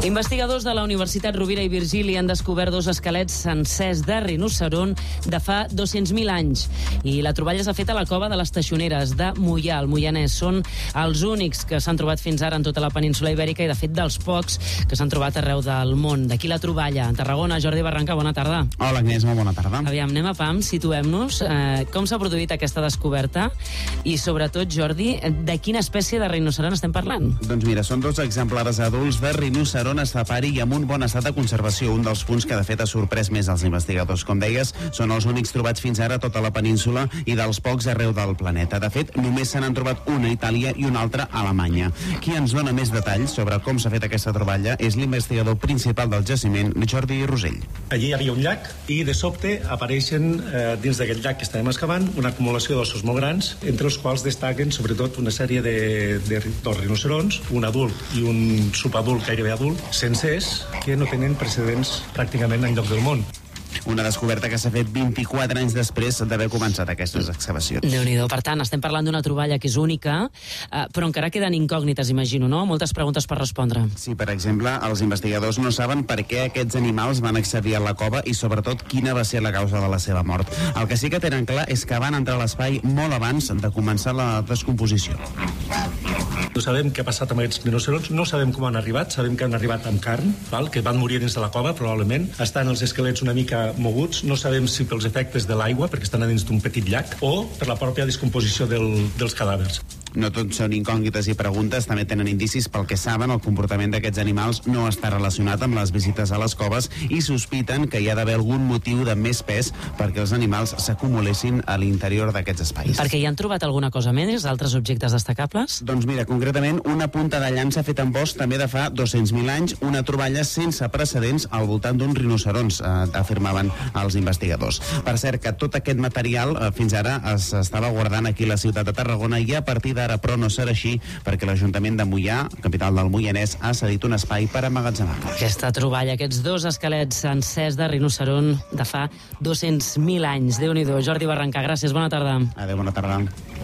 Investigadors de la Universitat Rovira i Virgili han descobert 2 esquelets sencers de rinoceront de fa 200.000 anys. I la troballa s'ha fet a la cova de les Teixoneres de Moià, al Moianès. Són els únics que s'han trobat fins ara en tota la península ibèrica i, de fet, dels pocs que s'han trobat arreu del món. D'aquí la troballa. En Tarragona, Jordi Barranca, bona tarda. Hola, Agnès, molt bona tarda. Aviam, anem a pam, situem-nos. Com s'ha produït aquesta descoberta? I, sobretot, Jordi, de quina espècie de rinoceront estem parlant? Doncs mira, són 2 exemplars adults de rinoceront safari i amb un bon estat de conservació, un dels punts que de fet ha sorprès més els investigadors. Com deies, són els únics trobats fins ara a tota la península i dels pocs arreu del planeta. De fet, només se n'han trobat una a Itàlia i una altra a Alemanya. Qui ens dona més detalls sobre com s'ha fet aquesta troballa és l'investigador principal del jaciment, Jordi Rosell. Allí hi havia un llac i de sobte apareixen dins d'aquest llac que estàvem excavant una acumulació d'ossos molt grans, entre els quals destaquen sobretot una sèrie dos rinocerons, un adult i un subadult gairebé adult, sencers, que no tenen precedents pràcticament enlloc del món. Una descoberta que s'ha fet 24 anys després d'haver començat aquestes excavacions. Déu-n'hi-do. Per tant, estem parlant d'una troballa que és única, però encara queden incògnites, imagino, no? Moltes preguntes per respondre. Sí, per exemple, els investigadors no saben per què aquests animals van accedir a la cova i, sobretot, quina va ser la causa de la seva mort. El que sí que tenen clar és que van entrar a l'espai molt abans de començar la descomposició. No sabem què ha passat amb aquests rinoceronts, no sabem com han arribat, sabem que han arribat amb carn, que van morir dins de la cova, probablement. Estan els esquelets una mica moguts, no sabem si pels efectes de l'aigua, perquè estan a dins d'un petit llac, o per la pròpia descomposició dels cadàvers. No tot són incògnites i preguntes, també tenen indicis pel que saben el comportament d'aquests animals no està relacionat amb les visites a les coves i sospiten que hi ha d'haver algun motiu de més pes perquè els animals s'acumulessin a l'interior d'aquests espais. Perquè hi han trobat alguna cosa més, altres objectes destacables? Doncs mira, concretament una punta de llança feta amb os també de fa 200.000 anys, una troballa sense precedents al voltant d'un rinocerons, afirmaven els investigadors. Per cert, que tot aquest material fins ara s'estava guardant aquí a la ciutat de Tarragona i a partir d'ara, però no serà així, perquè l'Ajuntament de Moià, capital del Moianès, ha cedit un espai per emmagatzemar. Aquesta troballa, aquests 2 esquelets sencers de rinoceront de fa 200.000 anys. Déu-n'hi-do. Jordi Barranca, gràcies, bona tarda. Adéu, bona tarda.